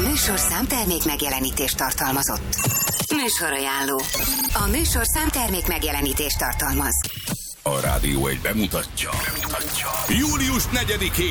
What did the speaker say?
műsorszám termék megjelenítést tartalmazott. Műsorajánló. A műsorszám termék megjelenítést tartalmaz. A Rádió 1 bemutatja. Július 4-én